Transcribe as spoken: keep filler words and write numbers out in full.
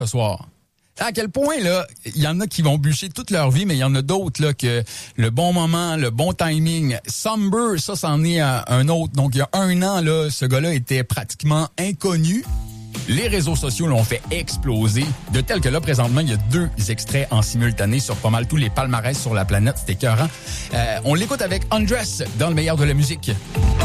ce soir. À quel point, là, il y en a qui vont bûcher toute leur vie, mais il y en a d'autres, là, que le bon moment, le bon timing. Somber, ça, c'en est un, un autre. Donc, il y a un an, là, ce gars-là était pratiquement inconnu. Les réseaux sociaux l'ont fait exploser, de tel que là, présentement, il y a deux extraits en simultané sur pas mal tous les palmarès sur la planète. C'était écœurant. Euh, on l'écoute avec Undress dans le meilleur de la musique.